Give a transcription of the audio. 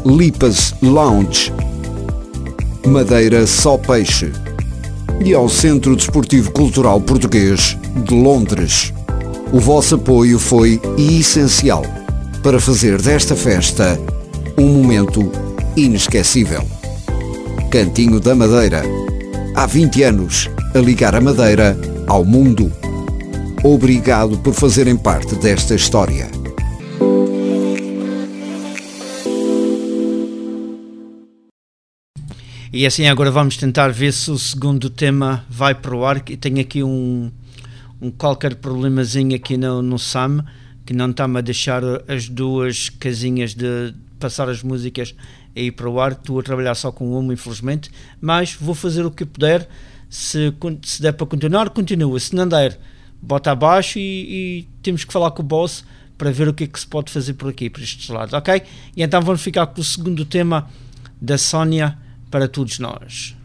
Lipas Lounge, Madeira Só Peixe e ao Centro Desportivo Cultural Português de Londres. O vosso apoio foi essencial para fazer desta festa um momento inesquecível. Cantinho da Madeira. Há 20 anos a ligar a Madeira ao mundo. Obrigado por fazerem parte desta história. E assim agora vamos tentar ver se o segundo tema vai para o ar. Tenho aqui um qualquer problemazinho aqui no SAM, que não está-me a deixar as duas casinhas de passar as músicas a ir para o ar. Estou a trabalhar só com uma, infelizmente, mas vou fazer o que puder. Se der para continuar, continua. Se não der, bota abaixo e temos que falar com o boss para ver o que é que se pode fazer por aqui, por estes lados, ok? E então vamos ficar com o segundo tema da Sónia, para todos nós.